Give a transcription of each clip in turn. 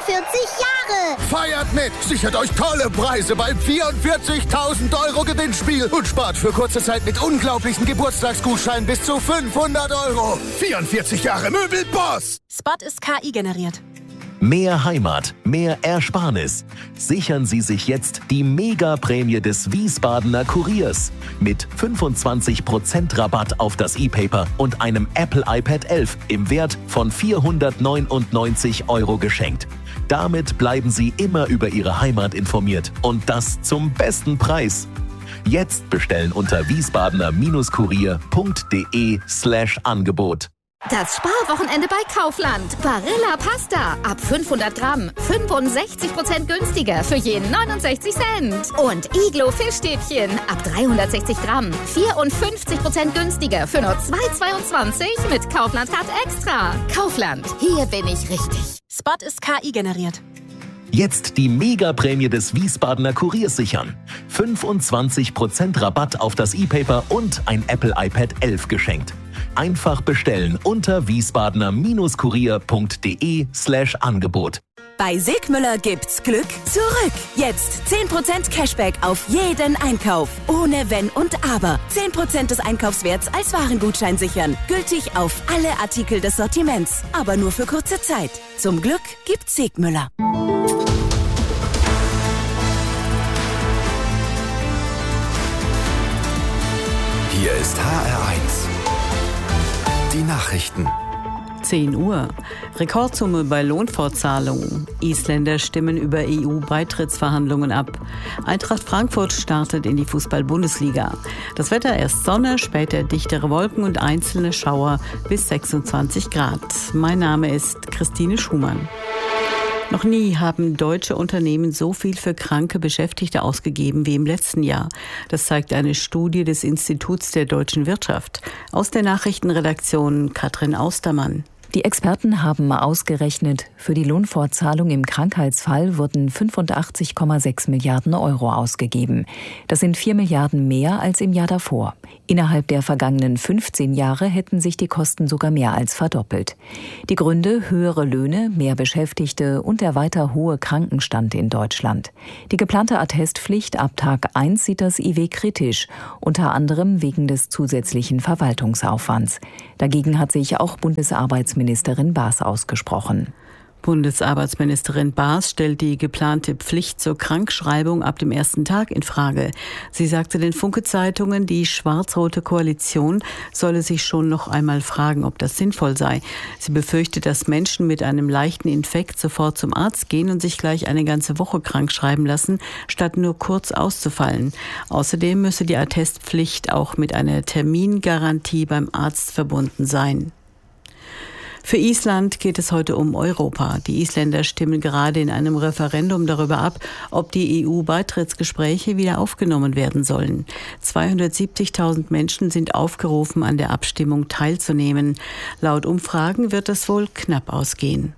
Jahre. Feiert mit! Sichert euch tolle Preise beim 44.000 € Gewinnspiel und spart für kurze Zeit mit unglaublichen Geburtstagsgutscheinen bis zu 500 €. 44 Jahre Möbelboss! Spot ist KI generiert. Mehr Heimat, mehr Ersparnis. Sichern Sie sich jetzt die Mega-Prämie des Wiesbadener Kuriers mit 25% Rabatt auf das E-Paper und einem Apple iPad 11 im Wert von 499 € geschenkt. Damit bleiben Sie immer über Ihre Heimat informiert und das zum besten Preis. Jetzt bestellen unter wiesbadener-kurier.de/Angebot. Das Sparwochenende bei Kaufland. Barilla Pasta. Ab 500 Gramm. 65% günstiger für jeden 69 Cent. Und Iglo Fischstäbchen. Ab 360 Gramm. 54% günstiger für nur 2,22 mit Kaufland Card Extra. Kaufland. Hier bin ich richtig. Spot ist KI generiert. Jetzt die Mega-Prämie des Wiesbadener Kuriers sichern. 25% Rabatt auf das E-Paper und ein Apple iPad 11 geschenkt. Einfach bestellen unter wiesbadener-kurier.de/Angebot. Bei Sigmüller gibt's Glück zurück. Jetzt 10% Cashback auf jeden Einkauf. Ohne Wenn und Aber. 10% des Einkaufswerts als Warengutschein sichern. Gültig auf alle Artikel des Sortiments. Aber nur für kurze Zeit. Zum Glück gibt's Sigmüller. Hier ist HR1. Die Nachrichten. 10 Uhr. Rekordsumme bei Lohnfortzahlungen. Isländer stimmen über EU-Beitrittsverhandlungen ab. Eintracht Frankfurt startet in die Fußball-Bundesliga. Das Wetter erst Sonne, später dichtere Wolken und einzelne Schauer bis 26 Grad. Mein Name ist Christine Schumann. Noch nie haben deutsche Unternehmen so viel für kranke Beschäftigte ausgegeben wie im letzten Jahr. Das zeigt eine Studie des Instituts der deutschen Wirtschaft. Aus der Nachrichtenredaktion Katrin Austermann. Die Experten haben ausgerechnet, für die Lohnfortzahlung im Krankheitsfall wurden 85,6 Milliarden € ausgegeben. Das sind 4 Milliarden mehr als im Jahr davor. Innerhalb der vergangenen 15 Jahre hätten sich die Kosten sogar mehr als verdoppelt. Die Gründe: höhere Löhne, mehr Beschäftigte und der weiter hohe Krankenstand in Deutschland. Die geplante Attestpflicht ab Tag 1 sieht das IW kritisch, unter anderem wegen des zusätzlichen Verwaltungsaufwands. Dagegen hat sich auch Bundesarbeitsministerin Baas ausgesprochen. Bundesarbeitsministerin Baas stellt die geplante Pflicht zur Krankschreibung ab dem ersten Tag in Frage. Sie sagte den Funke-Zeitungen, die schwarz-rote Koalition solle sich schon noch einmal fragen, ob das sinnvoll sei. Sie befürchtet, dass Menschen mit einem leichten Infekt sofort zum Arzt gehen und sich gleich eine ganze Woche krank schreiben lassen, statt nur kurz auszufallen. Außerdem müsse die Attestpflicht auch mit einer Termingarantie beim Arzt verbunden sein. Für Island geht es heute um Europa. Die Isländer stimmen gerade in einem Referendum darüber ab, ob die EU-Beitrittsgespräche wieder aufgenommen werden sollen. 270.000 Menschen sind aufgerufen, an der Abstimmung teilzunehmen. Laut Umfragen wird es wohl knapp ausgehen.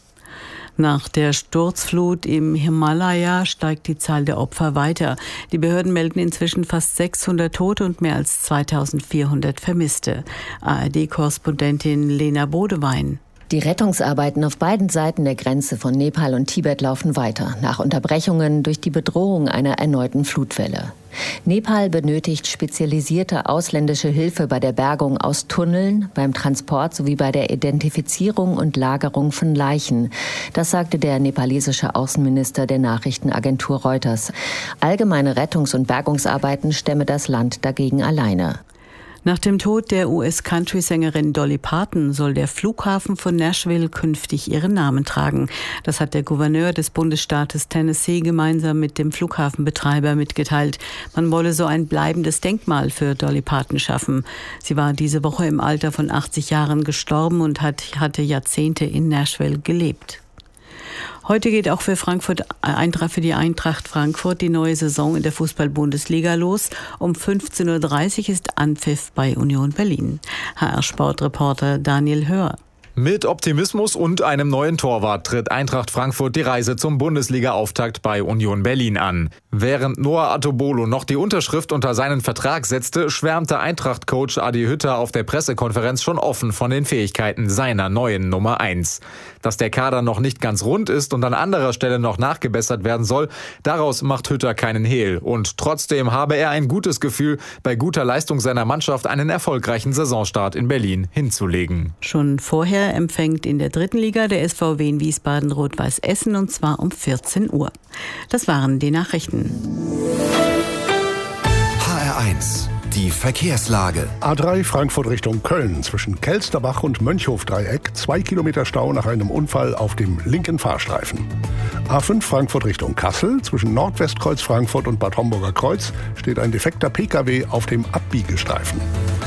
Nach der Sturzflut im Himalaya steigt die Zahl der Opfer weiter. Die Behörden melden inzwischen fast 600 Tote und mehr als 2400 Vermisste. ARD-Korrespondentin Lena Bodewein. Die Rettungsarbeiten auf beiden Seiten der Grenze von Nepal und Tibet laufen weiter, nach Unterbrechungen durch die Bedrohung einer erneuten Flutwelle. Nepal benötigt spezialisierte ausländische Hilfe bei der Bergung aus Tunneln, beim Transport sowie bei der Identifizierung und Lagerung von Leichen. Das sagte der nepalesische Außenminister der Nachrichtenagentur Reuters. Allgemeine Rettungs- und Bergungsarbeiten stemme das Land dagegen alleine. Nach dem Tod der US-Country-Sängerin Dolly Parton soll der Flughafen von Nashville künftig ihren Namen tragen. Das hat der Gouverneur des Bundesstaates Tennessee gemeinsam mit dem Flughafenbetreiber mitgeteilt. Man wolle so ein bleibendes Denkmal für Dolly Parton schaffen. Sie war diese Woche im Alter von 80 Jahren gestorben und hatte Jahrzehnte in Nashville gelebt. Heute geht auch für die Eintracht Frankfurt die neue Saison in der Fußball-Bundesliga los. Um 15.30 Uhr ist Anpfiff bei Union Berlin. HR-Sportreporter Daniel Hör. Mit Optimismus und einem neuen Torwart tritt Eintracht Frankfurt die Reise zum Bundesliga-Auftakt bei Union Berlin an. Während Noah Atobolo noch die Unterschrift unter seinen Vertrag setzte, schwärmte Eintracht-Coach Adi Hütter auf der Pressekonferenz schon offen von den Fähigkeiten seiner neuen Nummer 1. Dass der Kader noch nicht ganz rund ist und an anderer Stelle noch nachgebessert werden soll, daraus macht Hütter keinen Hehl. Und trotzdem habe er ein gutes Gefühl, bei guter Leistung seiner Mannschaft einen erfolgreichen Saisonstart in Berlin hinzulegen. Schon vorher empfängt in der 3. Liga der SVW in Wiesbaden Rot-Weiß Essen, und zwar um 14 Uhr. Das waren die Nachrichten. HR1, die Verkehrslage. A3 Frankfurt Richtung Köln zwischen Kelsterbach und Mönchhof-Dreieck 2 Kilometer Stau nach einem Unfall auf dem linken Fahrstreifen. A5 Frankfurt Richtung Kassel zwischen Nordwestkreuz Frankfurt und Bad Homburger Kreuz steht ein defekter Pkw auf dem Abbiegestreifen.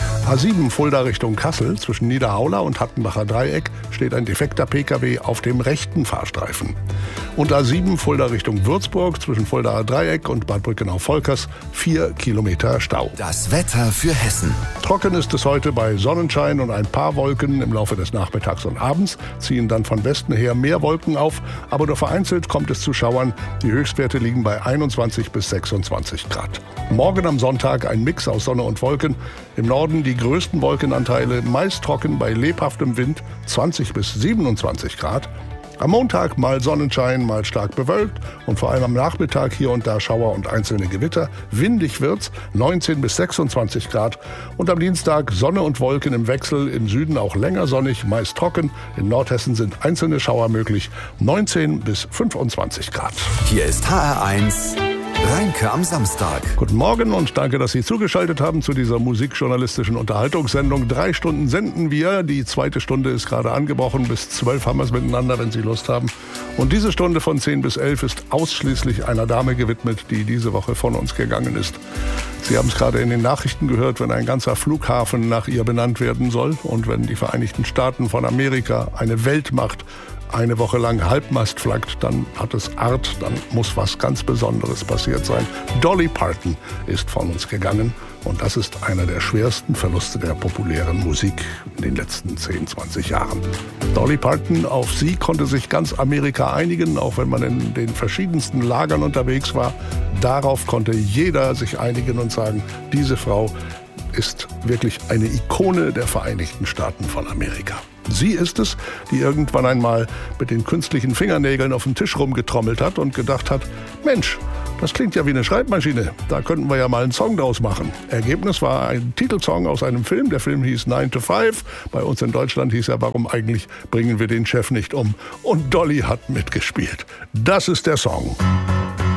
A7 Fulda Richtung Kassel zwischen Niederaula und Hattenbacher Dreieck steht ein defekter Pkw auf dem rechten Fahrstreifen. Und A7 Fulda Richtung Würzburg zwischen Fuldaer Dreieck und Bad Brückenau-Volkers 4 Kilometer Stau. Das Wetter für Hessen. Trocken ist es heute bei Sonnenschein und ein paar Wolken. Im Laufe des Nachmittags und Abends ziehen dann von Westen her mehr Wolken auf, aber nur vereinzelt kommt es zu Schauern. Die Höchstwerte liegen bei 21 bis 26 Grad. Morgen am Sonntag ein Mix aus Sonne und Wolken. Im Norden die größten Wolkenanteile, meist trocken bei lebhaftem Wind 20 bis 27 Grad. Am Montag mal Sonnenschein, mal stark bewölkt und vor allem am Nachmittag hier und da Schauer und einzelne Gewitter. Windig wird's, 19 bis 26 Grad. Und am Dienstag Sonne und Wolken im Wechsel, im Süden auch länger sonnig, meist trocken. In Nordhessen sind einzelne Schauer möglich, 19 bis 25 Grad. Hier ist HR1 Reinke am Samstag. Guten Morgen und danke, dass Sie zugeschaltet haben zu dieser musikjournalistischen Unterhaltungssendung. 3 Stunden senden wir. Die 2. Stunde ist gerade angebrochen. Bis 12 haben wir es miteinander, wenn Sie Lust haben. Und diese Stunde von 10 bis 11 ist ausschließlich einer Dame gewidmet, die diese Woche von uns gegangen ist. Sie haben es gerade in den Nachrichten gehört, wenn ein ganzer Flughafen nach ihr benannt werden soll und wenn die Vereinigten Staaten von Amerika, eine Weltmacht, eine Woche lang Halbmast flaggt, dann hat es Art, dann muss was ganz Besonderes passiert sein. Dolly Parton ist von uns gegangen und das ist einer der schwersten Verluste der populären Musik in den letzten 10, 20 Jahren. Dolly Parton, auf sie konnte sich ganz Amerika einigen, auch wenn man in den verschiedensten Lagern unterwegs war. Darauf konnte jeder sich einigen und sagen, diese Frau ist wirklich eine Ikone der Vereinigten Staaten von Amerika. Sie ist es, die irgendwann einmal mit den künstlichen Fingernägeln auf dem Tisch rumgetrommelt hat und gedacht hat, Mensch, das klingt ja wie eine Schreibmaschine, da könnten wir ja mal einen Song draus machen. Ergebnis war ein Titelsong aus einem Film, der Film hieß 9 to 5, bei uns in Deutschland hieß er Warum eigentlich bringen wir den Chef nicht um? Und Dolly hat mitgespielt. Das ist der Song.